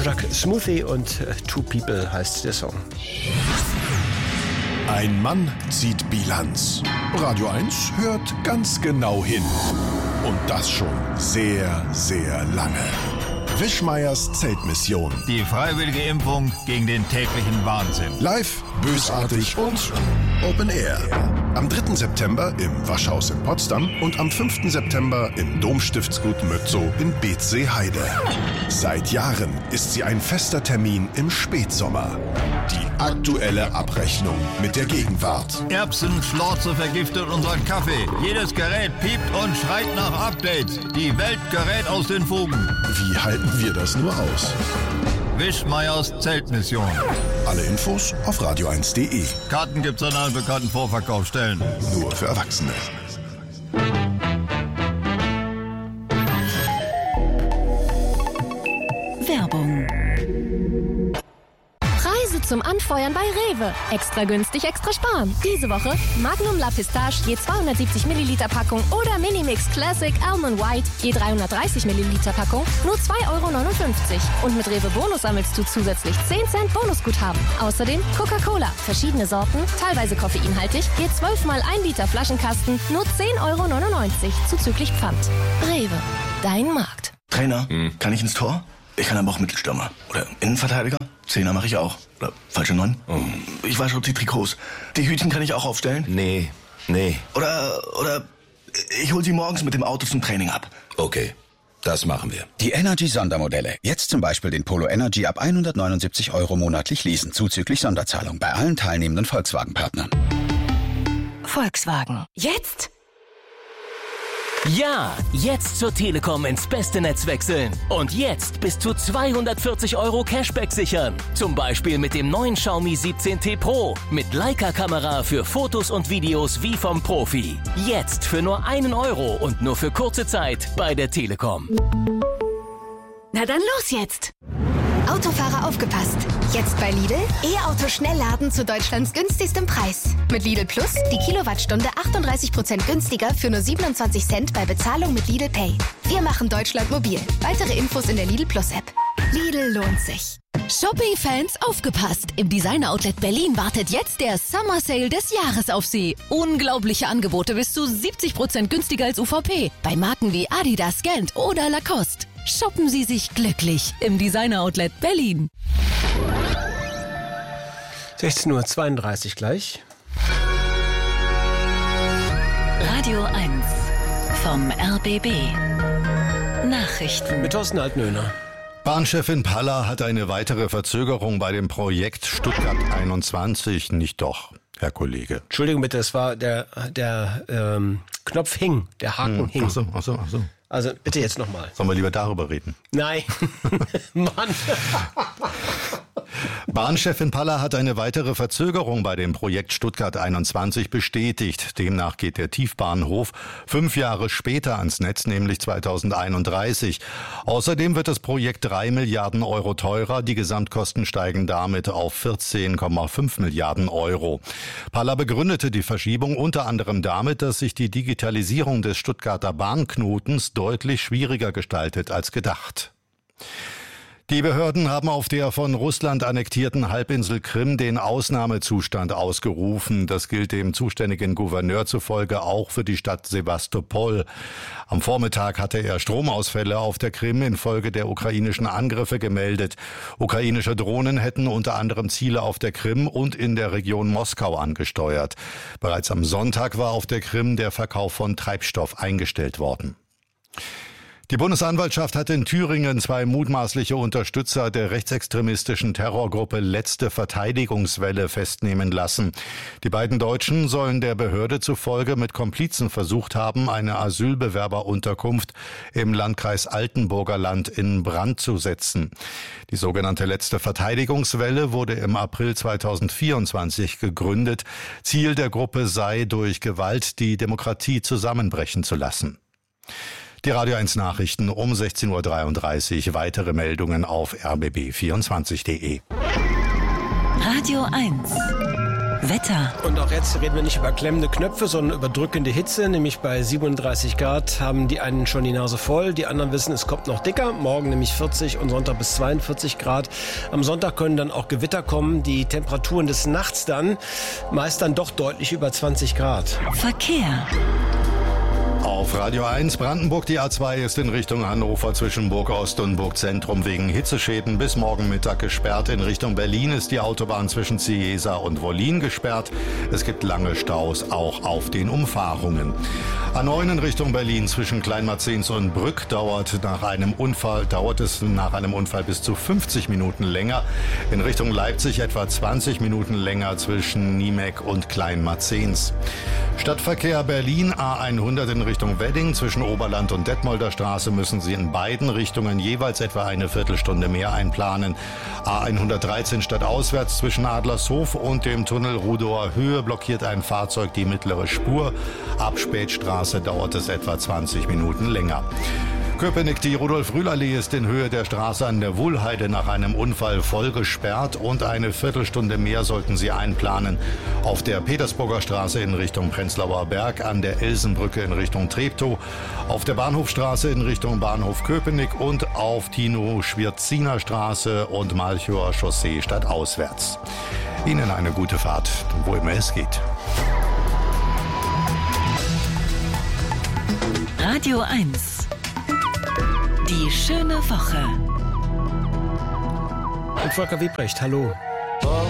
Jean-Jacques Smoothie und Two People heißt der Song. Ein Mann zieht Bilanz. Radio 1 hört ganz genau hin. Und das schon sehr, sehr lange. Wischmeiers Zeltmission. Die freiwillige Impfung gegen den täglichen Wahnsinn. Live, bösartig und Open Air. Am 3. September im Waschhaus in Potsdam und am 5. September im Domstiftsgut Mötzow in Beetzsee-Heide. Seit Jahren ist sie ein fester Termin im Spätsommer. Die aktuelle Abrechnung mit der Gegenwart. Erbsenschlorze vergiftet unseren Kaffee. Jedes Gerät piept und schreit nach Updates. Die Welt gerät aus den Fugen. Wie halten wir das nur aus? Wischmeiers Zeltmission. Alle Infos auf radio1.de. Karten gibt's an allen bekannten Vorverkaufsstellen. Nur für Erwachsene. Werbung. Preise zum Anfeuern bei Rewe. Extra günstig, extra sparen. Diese Woche Magnum La Pistache je 270 Milliliter Packung oder Minimix Classic Almond White je 330 Milliliter Packung nur 2,59 €. Und mit Rewe Bonus sammelst du zusätzlich 10 Cent Bonusguthaben. Außerdem Coca-Cola, verschiedene Sorten, teilweise koffeinhaltig, je 12 mal 1 Liter Flaschenkasten nur 10,99 € zuzüglich Pfand. Rewe, dein Markt. Trainer, kann ich ins Tor? Ich kann aber auch Mittelstürmer. Oder Innenverteidiger? Zehner mache ich auch. Oder falsche 9? Ich wasche auch die Trikots. Die Hütchen kann ich auch aufstellen? Nee. Oder ich hol sie morgens mit dem Auto zum Training ab. Okay, das machen wir. Die Energy-Sondermodelle. Jetzt zum Beispiel den Polo Energy ab 179 € monatlich leasen, zuzüglich Sonderzahlung bei allen teilnehmenden Volkswagen-Partnern. Volkswagen. Jetzt? Ja, jetzt zur Telekom ins beste Netz wechseln. Und jetzt bis zu 240 € Cashback sichern. Zum Beispiel mit dem neuen Xiaomi 17T Pro. Mit Leica-Kamera für Fotos und Videos wie vom Profi. Jetzt für nur 1 € und nur für kurze Zeit bei der Telekom. Na dann los jetzt! Autofahrer aufgepasst. Jetzt bei Lidl E-Auto Schnellladen zu Deutschlands günstigstem Preis. Mit Lidl Plus die Kilowattstunde 38% günstiger für nur 27 Cent bei Bezahlung mit Lidl Pay. Wir machen Deutschland mobil. Weitere Infos in der Lidl Plus App. Lidl lohnt sich. Shopping-Fans aufgepasst! Im Designer-Outlet Berlin wartet jetzt der Summer Sale des Jahres auf Sie. Unglaubliche Angebote bis zu 70% günstiger als UVP. Bei Marken wie Adidas, Gant oder Lacoste. Shoppen Sie sich glücklich im Designer-Outlet Berlin. 16:32 Uhr gleich. Radio 1 vom RBB. Nachrichten. Mit Thorsten Altnöhner. Bahnchefin Palla hat eine weitere Verzögerung bei dem Projekt Stuttgart 21. Nicht doch, Herr Kollege. Entschuldigung bitte, es war der Knopf hing, der Haken hing. Ach so. Also bitte jetzt nochmal. Sollen wir lieber darüber reden? Nein. Mann. Bahnchefin Palla hat eine weitere Verzögerung bei dem Projekt Stuttgart 21 bestätigt. Demnach geht der Tiefbahnhof 5 Jahre später ans Netz, nämlich 2031. Außerdem wird das Projekt 3 Milliarden € teurer. Die Gesamtkosten steigen damit auf 14,5 Milliarden €. Palla begründete die Verschiebung unter anderem damit, dass sich die Digitalisierung des Stuttgarter Bahnknotens deutlich schwieriger gestaltet als gedacht. Die Behörden haben auf der von Russland annektierten Halbinsel Krim den Ausnahmezustand ausgerufen. Das gilt dem zuständigen Gouverneur zufolge auch für die Stadt Sewastopol. Am Vormittag hatte er Stromausfälle auf der Krim infolge der ukrainischen Angriffe gemeldet. Ukrainische Drohnen hätten unter anderem Ziele auf der Krim und in der Region Moskau angesteuert. Bereits am Sonntag war auf der Krim der Verkauf von Treibstoff eingestellt worden. Die Bundesanwaltschaft hat in Thüringen 2 mutmaßliche Unterstützer der rechtsextremistischen Terrorgruppe Letzte Verteidigungswelle festnehmen lassen. Die beiden Deutschen sollen der Behörde zufolge mit Komplizen versucht haben, eine Asylbewerberunterkunft im Landkreis Altenburger Land in Brand zu setzen. Die sogenannte Letzte Verteidigungswelle wurde im April 2024 gegründet. Ziel der Gruppe sei, durch Gewalt die Demokratie zusammenbrechen zu lassen. Die Radio 1 Nachrichten um 16:33 Uhr. Weitere Meldungen auf rbb24.de. Radio 1 Wetter. Und auch jetzt reden wir nicht über klemmende Knöpfe, sondern über drückende Hitze. Nämlich bei 37 Grad haben die einen schon die Nase voll. Die anderen wissen, es kommt noch dicker. Morgen nämlich 40 und Sonntag bis 42 Grad. Am Sonntag können dann auch Gewitter kommen. Die Temperaturen des Nachts dann meist dann doch deutlich über 20 Grad. Verkehr. Auf Radio 1 Brandenburg, die A2 ist in Richtung Hannover zwischen Burg Ost und Burg Zentrum wegen Hitzeschäden bis morgen Mittag gesperrt. In Richtung Berlin ist die Autobahn zwischen Cieza und Wollin gesperrt. Es gibt lange Staus auch auf den Umfahrungen. A9 in Richtung Berlin zwischen Kleinmarzens und Brück dauert es nach einem Unfall bis zu 50 Minuten länger. In Richtung Leipzig etwa 20 Minuten länger zwischen Niemek und Kleinmarzens. Stadtverkehr Berlin A100 in Richtung Wedding zwischen Oberland und Detmolder Straße müssen Sie in beiden Richtungen jeweils etwa eine Viertelstunde mehr einplanen. A113 stadtauswärts zwischen Adlershof und dem Tunnel Rudower Höhe blockiert ein Fahrzeug die mittlere Spur. Ab Spätstraße dauert es etwa 20 Minuten länger. Köpenick, die Rudolf-Rühl-Allee ist in Höhe der Straße an der Wuhlheide nach einem Unfall voll gesperrt und eine Viertelstunde mehr sollten Sie einplanen. Auf der Petersburger Straße in Richtung Prenzlauer Berg, an der Elsenbrücke in Richtung Treptow, auf der Bahnhofstraße in Richtung Bahnhof Köpenick und auf Tino-Schwirziner Straße und Malchower Chaussee stadtauswärts. Ihnen eine gute Fahrt, wo immer es geht. Radio 1. Die schöne Woche. Und Volker Wiebrecht, hallo.